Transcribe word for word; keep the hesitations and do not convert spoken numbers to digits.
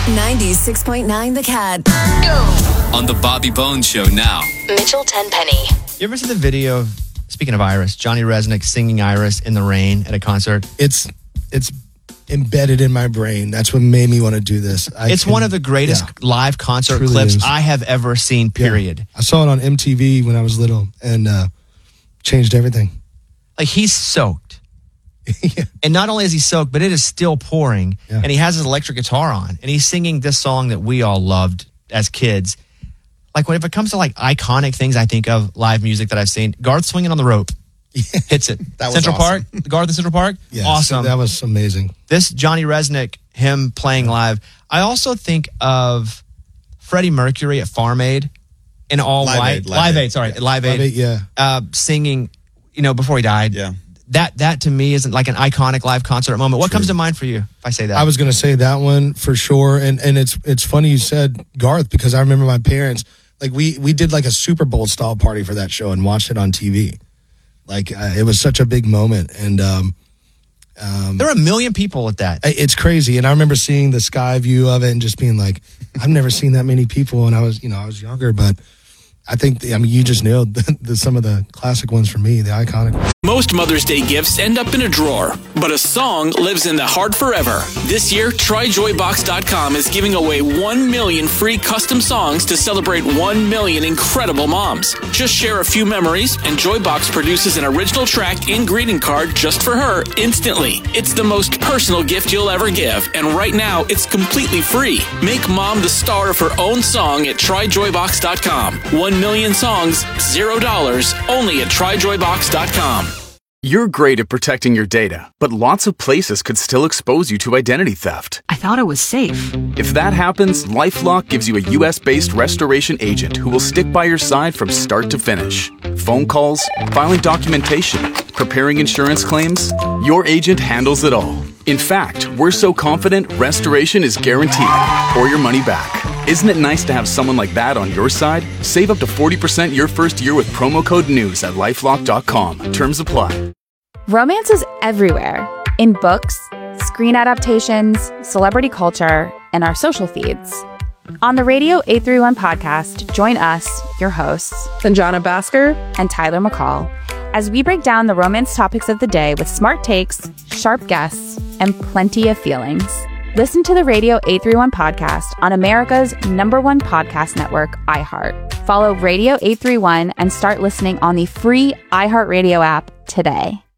ninety-six point nine The Cat. On the Bobby Bones Show now. Mitchell Tenpenny. You ever see the video of, speaking of Iris, Johnny Resnick singing Iris in the rain at a concert? It's it's embedded in my brain. That's what made me want to do this. I it's can, one of the greatest yeah, live concert truly clips is. I have ever seen, period. Yeah. I saw it on M T V when I was little and uh, changed everything. Like, he's soaked. Yeah. And not only is he soaked, but it is still pouring. Yeah. And he has his electric guitar on. And he's singing this song that we all loved as kids. Like, when if it comes to like iconic things I think of live music that I've seen, Garth swinging on the rope. Yeah. Hits it. That was Central awesome. Park, Garth in Central Park. Yes, awesome. That was amazing. This Johnny Resnick, him playing live. I also think of Freddie Mercury at Farm Aid in all Live white. Aid, Live, Live Aid, Aid. sorry. Yeah. Live Aid. Live Aid, yeah. Uh, singing, you know, before he died. Yeah. That, that to me isn't like an iconic live concert moment. What True. comes to mind for you if I say that? I was going to say that one for sure. And and it's it's funny you said Garth because I remember my parents, like we, we did like a Super Bowl style party for that show and watched it on T V. Like uh, it was such a big moment. And um, um, there were a million people at that. It's crazy. And I remember seeing the sky view of it and just being like, I've never seen that many people. And I was, you know, I was younger, but I think, I mean, you just nailed the, the, some of the classic ones for me, the iconic ones. Most Mother's Day gifts end up in a drawer, but a song lives in the heart forever. This year, try joy box dot com is giving away one million free custom songs to celebrate one million incredible moms. Just share a few memories, and Joybox produces an original track and greeting card just for her instantly. It's the most personal gift you'll ever give, and right now, it's completely free. Make mom the star of her own song at try joy box dot com. One million songs, zero dollars, only at try joy box dot com. You're great at protecting your data, but lots of places could still expose you to identity theft. I thought it was safe. If that happens, LifeLock gives you a U S based restoration agent who will stick by your side from start to finish. Phone calls, filing documentation, preparing insurance claims, your agent handles it all. In fact, we're so confident restoration is guaranteed or your money back. Isn't it nice to have someone like that on your side? Save up to forty percent your first year with promo code NEWS at lifelock dot com. Terms apply. Romance is everywhere. In books, screen adaptations, celebrity culture, and our social feeds. On the Radio eight thirty-one podcast, join us, your hosts, Sanjana Bhaskar and Tyler McCall, as we break down the romance topics of the day with smart takes, sharp guests, and plenty of feelings. Listen to the Radio eight thirty-one podcast on America's number one podcast network, iHeart. Follow Radio eight thirty-one and start listening on the free iHeartRadio app today.